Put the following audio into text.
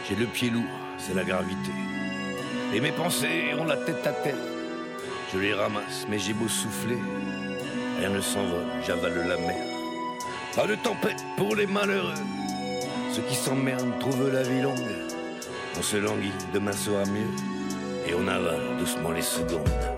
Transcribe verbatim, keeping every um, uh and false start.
J'ai le pied lourd, c'est la gravité. Et mes pensées ont la tête à terre. Je les ramasse, mais j'ai beau souffler, rien ne s'envole, j'avale la mer. Pas de tempête pour les malheureux. Ceux qui s'emmerdent trouvent la vie longue. On se languit, demain sera mieux. Et on avale doucement les secondes.